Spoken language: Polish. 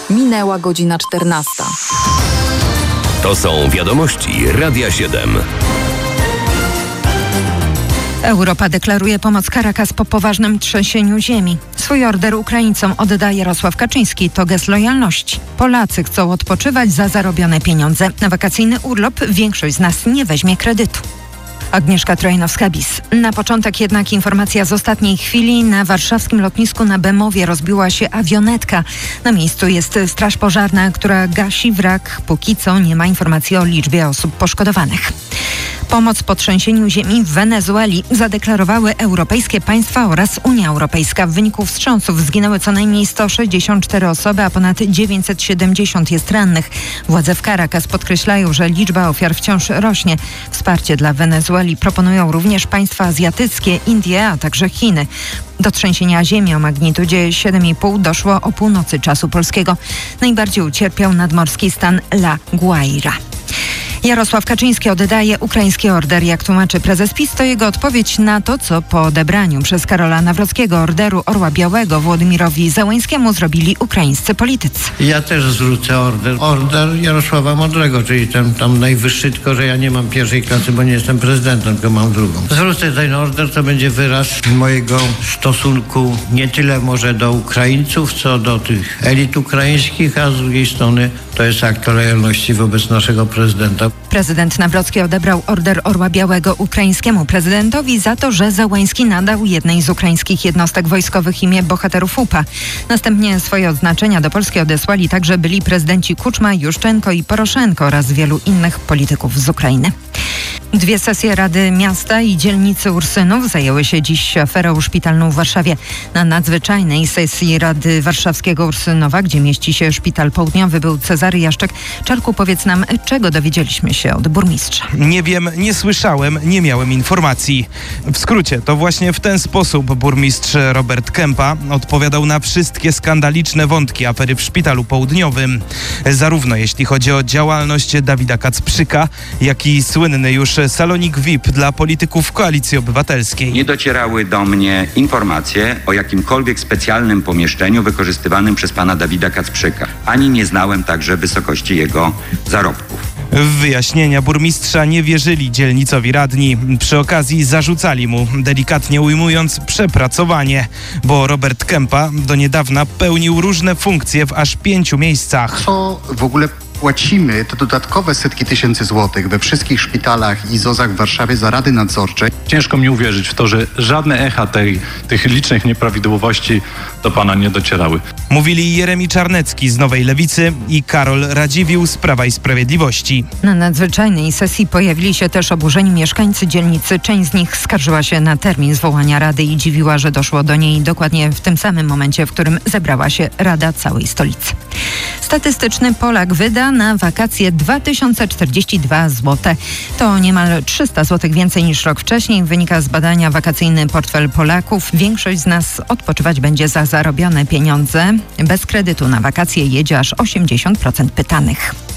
Minęła godzina 14. To są wiadomości Radia 7. Europa deklaruje pomoc Caracas po poważnym trzęsieniu ziemi. Swój order Ukraińcom odda Jarosław Kaczyński. To gest lojalności. Polacy chcą odpoczywać za zarobione pieniądze. Na wakacyjny urlop większość z nas nie weźmie kredytu. Agnieszka Trojnowska-Bis. Na początek jednak informacja z ostatniej chwili. Na warszawskim lotnisku na Bemowie rozbiła się awionetka. Na miejscu jest straż pożarna, która gasi wrak. Póki co nie ma informacji o liczbie osób poszkodowanych. Pomoc po trzęsieniu ziemi w Wenezueli zadeklarowały europejskie państwa oraz Unia Europejska. W wyniku wstrząsów zginęły co najmniej 164 osoby, a ponad 970 jest rannych. Władze w Caracas podkreślają, że liczba ofiar wciąż rośnie. Wsparcie dla Wenezueli proponują również państwa azjatyckie, Indie, a także Chiny. Do trzęsienia ziemi o magnitudzie 7,5 doszło o północy czasu polskiego. Najbardziej ucierpiał nadmorski stan La Guaira. Jarosław Kaczyński oddaje ukraiński order. Jak tłumaczy prezes PiS, to jego odpowiedź na to, co po odebraniu przez Karola Nawrockiego orderu Orła Białego Władimirowi Zełenskiemu zrobili ukraińscy politycy. Ja też zwrócę order Jarosława Mądrego, czyli ten tam najwyższy, tylko że ja nie mam pierwszej klasy, bo nie jestem prezydentem, tylko mam drugą. Zwrócę ten order, to będzie wyraz mojego stosunku nie tyle może do Ukraińców, co do tych elit ukraińskich, a z drugiej strony to jest akt lojalności wobec naszego prezydenta. Prezydent Nawrocki odebrał order Orła Białego ukraińskiemu prezydentowi za to, że Zełenski nadał jednej z ukraińskich jednostek wojskowych imię bohaterów UPA. Następnie swoje odznaczenia do Polski odesłali także byli prezydenci Kuczma, Juszczenko i Poroszenko oraz wielu innych polityków z Ukrainy. 2 sesje Rady Miasta i Dzielnicy Ursynów zajęły się dziś aferą szpitalną w Warszawie. Na nadzwyczajnej sesji Rady Warszawskiego Ursynowa, gdzie mieści się szpital południowy, był Cezary Jaszczek. Czarku, powiedz nam, czego dowiedzieliśmy się od burmistrza? Nie wiem, nie słyszałem, nie miałem informacji. W skrócie, to właśnie w ten sposób burmistrz Robert Kępa odpowiadał na wszystkie skandaliczne wątki afery w szpitalu południowym. Zarówno jeśli chodzi o działalność Dawida Kacprzyka, jak i słynny już salonik VIP dla polityków Koalicji Obywatelskiej. Nie docierały do mnie informacje o jakimkolwiek specjalnym pomieszczeniu wykorzystywanym przez pana Dawida Kacprzyka. Ani nie znałem także wysokości jego zarobków. W wyjaśnienia burmistrza nie wierzyli dzielnicowi radni. Przy okazji zarzucali mu, delikatnie ujmując, przepracowanie, bo Robert Kępa do niedawna pełnił różne funkcje w aż 5 miejscach. Co w ogóle płacimy te dodatkowe setki tysięcy złotych we wszystkich szpitalach i ZOZ-ach w Warszawie za rady nadzorcze. Ciężko mi uwierzyć w to, że żadne echa tych licznych nieprawidłowości do pana nie docierały. Mówili Jeremi Czarnecki z Nowej Lewicy i Karol Radziwiłł z Prawa i Sprawiedliwości. Na nadzwyczajnej sesji pojawili się też oburzeni mieszkańcy dzielnicy. Część z nich skarżyła się na termin zwołania rady i dziwiła, że doszło do niej dokładnie w tym samym momencie, w którym zebrała się Rada całej stolicy. Statystyczny Polak wyda na wakacje 2042 zł. To niemal 300 zł więcej niż rok wcześniej. Wynika z badania Wakacyjny portfel Polaków. Większość z nas odpoczywać będzie za zarobione pieniądze. Bez kredytu na wakacje jedzie aż 80% pytanych.